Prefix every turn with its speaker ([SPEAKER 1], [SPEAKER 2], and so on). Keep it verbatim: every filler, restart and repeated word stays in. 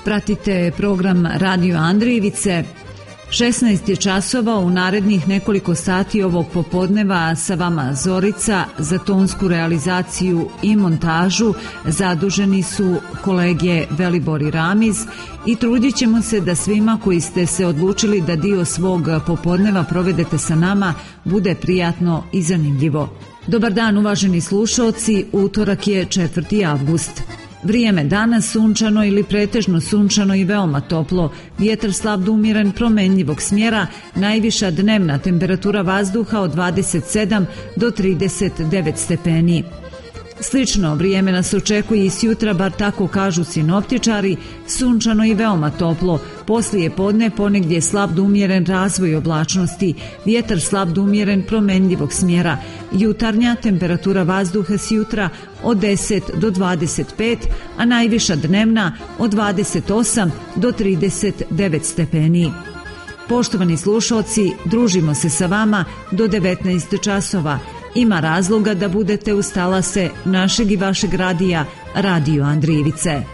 [SPEAKER 1] Pratite program Radio Andrijevice. šesnaest je časova, u narednih nekoliko sati ovog popodneva sa vama Zorica. Za tonsku realizaciju i montažu zaduženi su kolege Velibor i Ramiz i trudit ćemo se da svima koji ste se odlučili da dio svog popodneva provedete sa nama bude prijatno i zanimljivo. Dobar dan, uvaženi slušaoci, utorak je četvrti avgust. Vrijeme danas sunčano ili pretežno sunčano i veoma toplo, vjetar slab do umjeren promenljivog smjera, najviša dnevna temperatura vazduha od dvadeset sedam do trideset devet stepeni. Slično vrijeme nas očekuje i sjutra, bar tako kažu sinoptičari, sunčano i veoma toplo, poslije podne ponegdje slab do umjeren razvoj oblačnosti, vjetar slab do umjeren promenljivog smjera, jutarnja temperatura vazduha sjutra od deset do dvadeset pet, a najviša dnevna od dvadeset osam do trideset devet stepeni. Poštovani slušalci, družimo se sa vama do devetnaest časova. Ima razloga da budete uz talase našeg i vašeg radija Radio Andrijevice.